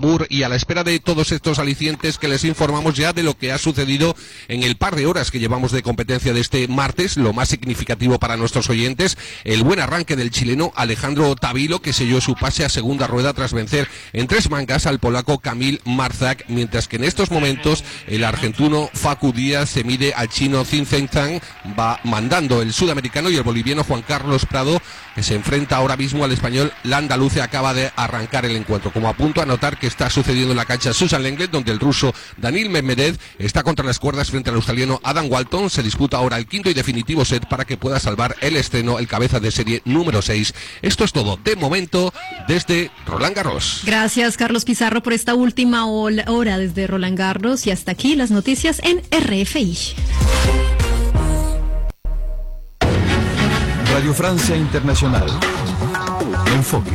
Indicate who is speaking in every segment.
Speaker 1: Sabur, y a la espera de todos estos alicientes que les informamos ya de lo que ha sucedido en el par de horas que llevamos de competencia de este martes. Lo más significativo para nuestros oyentes, el buen arranque del chileno Alejandro Tavilo, que selló su pase a segunda rueda tras vencer en 3 mangas al polaco Kamil Marzak, mientras que en estos momentos el argentino Facu Díaz se mide al chino Zheng Zhang, va mandando el sudamericano, y el boliviano Juan Carlos Prado, que se enfrenta ahora mismo al español Landaluce, acaba de arrancar el encuentro. Como a punto a notar que está sucediendo en la cancha Susan Lenglet, donde el ruso Danil Medvedev está contra las cuerdas frente al australiano Adam Walton. Se disputa ahora el quinto y definitivo set para que pueda salvar el estreno el cabeza de serie número 6. Esto es todo de momento desde Roland Garros.
Speaker 2: Gracias, Carlos Pizarro, por esta última hora desde Roland Garros, y hasta aquí las noticias en RFI.
Speaker 3: Radio Francia Internacional. Enfoque.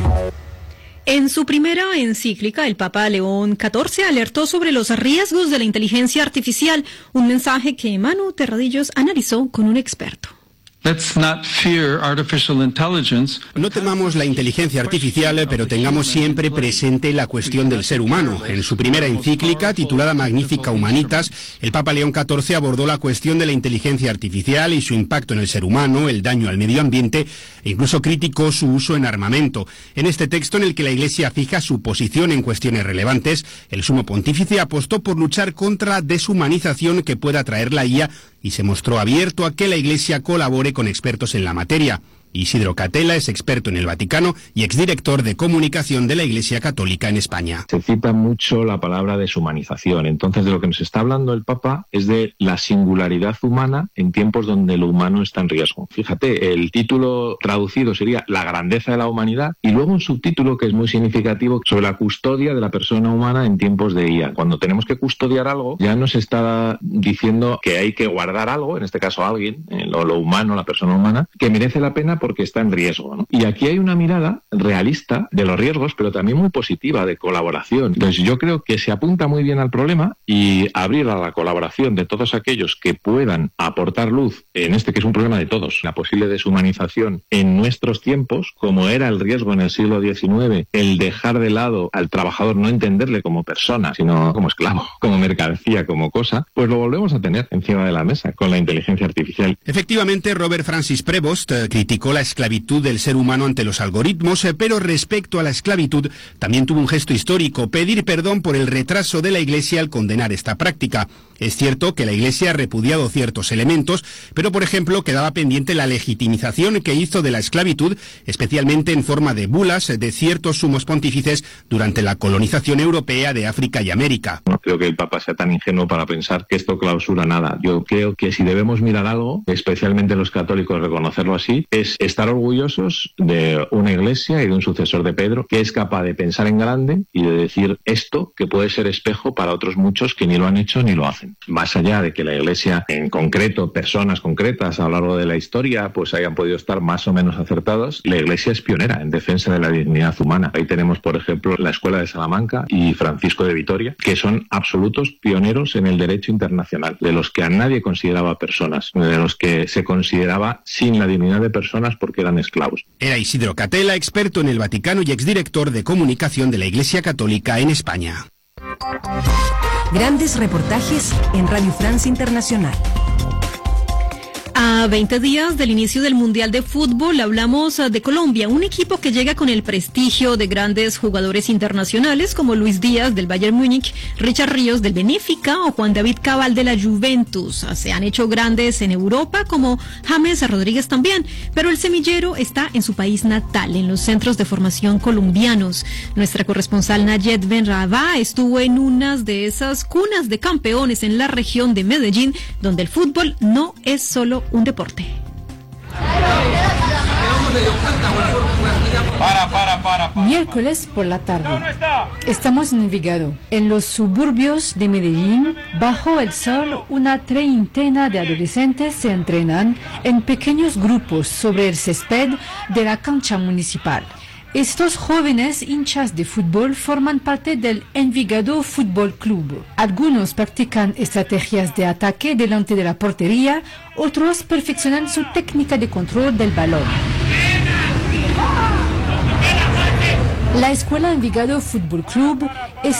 Speaker 2: En su primera encíclica, el Papa León XIV alertó sobre los riesgos de la inteligencia artificial, un mensaje que Manu Terradillos analizó con un experto.
Speaker 4: Let's not fear artificial intelligence.
Speaker 5: No temamos la inteligencia artificial, pero tengamos siempre presente la cuestión del ser humano. En su primera encíclica, titulada Magnificat Humanitas, el Papa León XIV abordó la cuestión de la inteligencia artificial y su impacto en el ser humano, el daño al medio ambiente, e incluso criticó su uso en armamento. En este texto, en el que la Iglesia fija su posición en cuestiones relevantes, el Sumo Pontífice apostó por luchar contra la deshumanización que pueda traer la IA y se mostró abierto a que la Iglesia colabore con expertos en la materia. Isidro Catella es experto en el Vaticano y exdirector de comunicación de la Iglesia Católica en España.
Speaker 6: Se cita mucho la palabra deshumanización. Entonces, de lo que nos está hablando el Papa es de la singularidad humana en tiempos donde lo humano está en riesgo. Fíjate, el título traducido sería La grandeza de la humanidad, y luego un subtítulo que es muy significativo sobre la custodia de la persona humana en tiempos de IA. Cuando tenemos que custodiar algo, ya nos está diciendo que hay que guardar algo, en este caso alguien, lo humano, la persona humana, que merece la pena porque está en riesgo, ¿no? Y aquí hay una mirada realista de los riesgos, pero también muy positiva de colaboración. Entonces yo creo que se apunta muy bien al problema, y abrir a la colaboración de todos aquellos que puedan aportar luz en este que es un problema de todos, la posible deshumanización en nuestros tiempos, como era el riesgo en el siglo XIX, el dejar de lado al trabajador, no entenderle como persona, sino como esclavo, como mercancía, como cosa, pues lo volvemos a tener encima de la mesa con la inteligencia artificial.
Speaker 5: Efectivamente, Robert Francis Prevost criticó la esclavitud del ser humano ante los algoritmos, pero respecto a la esclavitud también tuvo un gesto histórico: pedir perdón por el retraso de la Iglesia al condenar esta práctica. Es cierto que la Iglesia ha repudiado ciertos elementos, pero por ejemplo quedaba pendiente la legitimización que hizo de la esclavitud, especialmente en forma de bulas de ciertos sumos pontífices durante la colonización europea de África y América.
Speaker 6: No creo que el Papa sea tan ingenuo para pensar que esto clausura nada. Yo creo que si debemos mirar algo, especialmente los católicos, reconocerlo así, es estar orgullosos de una Iglesia y de un sucesor de Pedro que es capaz de pensar en grande y de decir esto, que puede ser espejo para otros muchos que ni lo han hecho ni lo hacen. Más allá de que la Iglesia, en concreto, personas concretas a lo largo de la historia, pues hayan podido estar más o menos acertados, la Iglesia es pionera en defensa de la dignidad humana. Ahí tenemos, por ejemplo, la Escuela de Salamanca y Francisco de Vitoria, que son absolutos pioneros en el derecho internacional, de los que a nadie consideraba personas, de los que se consideraba sin la dignidad de personas porque eran esclavos.
Speaker 5: Era Isidro Catella, experto en el Vaticano y exdirector de comunicación de la Iglesia Católica en España.
Speaker 7: Grandes reportajes en Radio Francia Internacional.
Speaker 2: A 20 días del inicio del Mundial de Fútbol, hablamos de Colombia, un equipo que llega con el prestigio de grandes jugadores internacionales como Luis Díaz del Bayern Múnich, Richard Ríos del Benfica o Juan David Cabal de la Juventus. Se han hecho grandes en Europa, como James Rodríguez también, pero el semillero está en su país natal, en los centros de formación colombianos. Nuestra corresponsal Nayet Benrabah estuvo en una de esas cunas de campeones en la región de Medellín, donde el fútbol no es solo un deporte.
Speaker 8: Miércoles por la tarde. Estamos en Envigado, en los suburbios de Medellín. Bajo el sol, una treintena de adolescentes se entrenan en pequeños grupos sobre el césped de la cancha municipal. Estos jóvenes hinchas de fútbol forman parte del Envigado Fútbol Club. Algunos practican estrategias de ataque delante de la portería, otros perfeccionan su técnica de control del balón. La Escuela Envigado Fútbol Club es